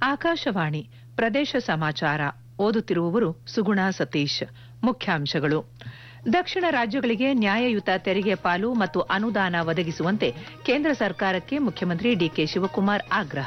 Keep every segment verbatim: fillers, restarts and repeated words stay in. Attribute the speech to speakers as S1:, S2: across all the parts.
S1: ಆಕಾಶವಾಣಿ ಪ್ರದೇಶ ಸಮಾಚಾರ ಓದುತ್ತಿರುವವರು ಸುಗುಣ ಸತೀಶ್. ಮುಖ್ಯಾಂಶಗಳು: ದಕ್ಷಿಣ ರಾಜ್ಯಗಳಿಗೆ ನ್ಯಾಯಯುತ ತೆರಿಗೆ ಪಾಲು ಮತ್ತು ಅನುದಾನ ಒದಗಿಸುವಂತೆ ಕೇಂದ್ರ ಸರ್ಕಾರಕ್ಕೆ ಮುಖ್ಯಮಂತ್ರಿ ಡಿಕೆ ಶಿವಕುಮಾರ್ ಆಗ್ರಹ.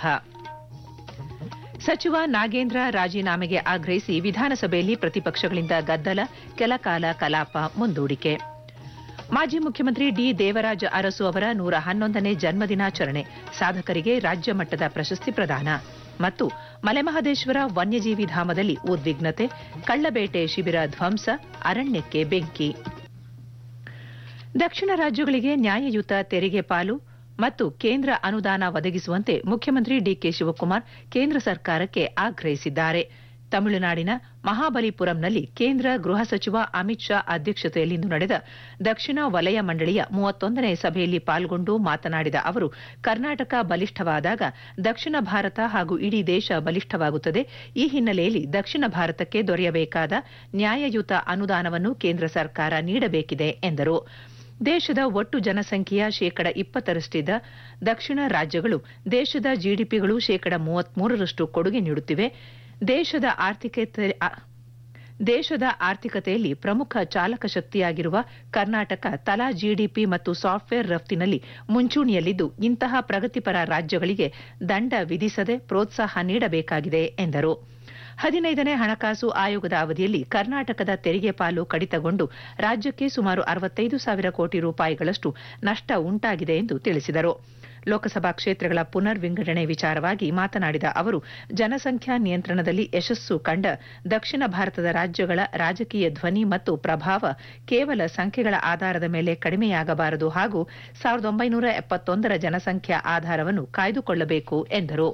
S1: ಸಚಿವ ನಾಗೇಂದ್ರ ರಾಜೀನಾಮೆಗೆ ಆಗ್ರಹಿಸಿ ವಿಧಾನಸಭೆಯಲ್ಲಿ ಪ್ರತಿಪಕ್ಷಗಳಿಂದ ಗದ್ದಲ, ಕೆಲಕಾಲ ಕಲಾಪ ಮುಂದೂಡಿಕೆ. ಮಾಜಿ ಮುಖ್ಯಮಂತ್ರಿ ಡಿ ದೇವರಾಜ ಅರಸು ಅವರ ನೂರ ಹನ್ನೊಂದನೇ ಜನ್ಮದಿನಾಚರಣೆ, ಸಾಧಕರಿಗೆ ರಾಜ್ಯ ಮಟ್ಟದ ಪ್ರಶಸ್ತಿ ಪ್ರದಾನ. ಮತ್ತು ಮಲೆಮಹದೇಶ್ವರ ವನ್ಯಜೀವಿ ಧಾಮದಲ್ಲಿ ಉದ್ವಿಗ್ನತೆ, ಕಳ್ಳಬೇಟೆ ಶಿಬಿರ ಧ್ವಂಸ, ಅರಣ್ಯಕ್ಕೆ ಬೆಂಕಿ. ದಕ್ಷಿಣ ರಾಜ್ಯಗಳಿಗೆ ನ್ಯಾಯಯುತ ತೆರಿಗೆ ಪಾಲು ಮತ್ತು ಕೇಂದ್ರ ಅನುದಾನ ಒದಗಿಸುವಂತೆ ಮುಖ್ಯಮಂತ್ರಿ ಡಿಕೆ ಶಿವಕುಮಾರ್ ಕೇಂದ್ರ ಸರ್ಕಾರಕ್ಕೆ ಆಗ್ರಹಿಸಿದ್ದಾರೆ. ತಮಿಳುನಾಡಿನ ಮಹಾಬಲಿಪುರಂನಲ್ಲಿ ಕೇಂದ್ರ ಗೃಹ ಸಚಿವ ಅಮಿತ್ ಶಾ ಅಧ್ಯಕ್ಷತೆಯಲ್ಲಿಂದು ನಡೆದ ದಕ್ಷಿಣ ವಲಯ ಮಂಡಳಿಯ ಮೂವತ್ತೊಂದನೇ ಸಭೆಯಲ್ಲಿ ಪಾಲ್ಗೊಂಡು ಮಾತನಾಡಿದ ಅವರು, ಕರ್ನಾಟಕ ಬಲಿಷ್ಠವಾದಾಗ ದಕ್ಷಿಣ ಭಾರತ ಹಾಗೂ ಇಡೀ ದೇಶ ಬಲಿಷ್ಠವಾಗುತ್ತದೆ. ಈ ಹಿನ್ನೆಲೆಯಲ್ಲಿ ದಕ್ಷಿಣ ಭಾರತಕ್ಕೆ ದೊರೆಯಬೇಕಾದ ನ್ಯಾಯಯುತ ಅನುದಾನವನ್ನು ಕೇಂದ್ರ ಸರ್ಕಾರ ನೀಡಬೇಕಿದೆ ಎಂದರು. ದೇಶದ ಒಟ್ಟು ಜನಸಂಖ್ಯೆಯ ಶೇಕಡ ಇಪ್ಪತ್ತರಷ್ಟಿದ್ದ ದಕ್ಷಿಣ ರಾಜ್ಯಗಳು ದೇಶದ ಜಿಡಿಪಿಗಳು ಶೇಕಡ ಮೂವತ್ಮೂರರಷ್ಟು ಕೊಡುಗೆ ನೀಡುತ್ತಿವೆ. ದೇಶದ ಆರ್ಥಿಕತೆ ದೇಶದ ಆರ್ಥಿಕತೆಯಲ್ಲಿ ಪ್ರಮುಖ ಚಾಲಕ ಶಕ್ತಿಯಾಗಿರುವ ಕರ್ನಾಟಕ ತಲಾ ಜಿಡಿಪಿ ಮತ್ತು ಸಾಫ್ಟ್ವೇರ್ ರಫ್ತಿನಲ್ಲಿ ಮುಂಚೂಣಿಯಲ್ಲಿದ್ದು, ಇಂತಹ ಪ್ರಗತಿಪರ ರಾಜ್ಯಗಳಿಗೆ ದಂಡ ವಿಧಿಸದೆ ಪ್ರೋತ್ಸಾಹ ನೀಡಬೇಕಾಗಿದೆ ಎಂದರು. ಹದಿನೈದನೇ ಹಣಕಾಸು ಆಯೋಗದ ಅವಧಿಯಲ್ಲಿ ಕರ್ನಾಟಕದ ತೆರಿಗೆ ಪಾಲು ಕಡಿತಗೊಂಡು ರಾಜ್ಯಕ್ಕೆ ಸುಮಾರು ಅರವತ್ತೈದು ಸಾವಿರ ಕೋಟಿ ರೂಪಾಯಿಗಳಷ್ಟು ನಷ್ಟ ಉಂಟಾಗಿದೆ ಎಂದು ತಿಳಿಸಿದರು. ಲೋಕಸಭಾ ಕ್ಷೇತ್ರಗಳ ಪುನರ್ ವಿಂಗಡಣೆ ವಿಚಾರವಾಗಿ ಮಾತನಾಡಿದ ಅವರು, ಜನಸಂಖ್ಯಾ ನಿಯಂತ್ರಣದಲ್ಲಿ ಯಶಸ್ಸು ಕಂಡ ದಕ್ಷಿಣ ಭಾರತದ ರಾಜ್ಯಗಳ ರಾಜಕೀಯ ಧ್ವನಿ ಮತ್ತು ಪ್ರಭಾವ ಕೇವಲ ಸಂಖ್ಯೆಗಳ ಆಧಾರದ ಮೇಲೆ ಕಡಿಮೆಯಾಗಬಾರದು ಹಾಗೂ ಸಾವಿರದ ಒಂಬೈನೂರ ಎಪ್ಪತ್ತೊಂದರ ಜನಸಂಖ್ಯಾ ಆಧಾರವನ್ನು ಕಾಯ್ದುಕೊಳ್ಳಬೇಕು ಎಂದರು.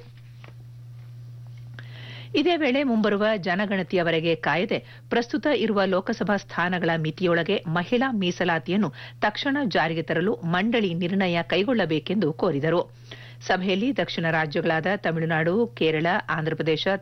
S1: ಇದೇ ವೇಳೆ ಮುಂಬರುವ ಜನಗಣತಿಯವರೆಗೆ ಕಾಯದೆ ಪ್ರಸ್ತುತ ಇರುವ ಲೋಕಸಭಾ ಸ್ಥಾನಗಳ ಮಿತಿಯೊಳಗೆ ಮಹಿಳಾ ಮೀಸಲಾತಿಯನ್ನು ತಕ್ಷಣ ಜಾರಿಗೆ ತರಲು ಮಂಡಳಿ ನಿರ್ಣಯ ಕೈಗೊಳ್ಳಬೇಕೆಂದು ಕೋರಿದರು. ಸಭೆಯಲ್ಲಿ ದಕ್ಷಿಣ ರಾಜ್ಯಗಳಾದ ತಮಿಳುನಾಡು, ಕೇರಳ, ಆಂಧ್ರಪ್ರದೇಶ,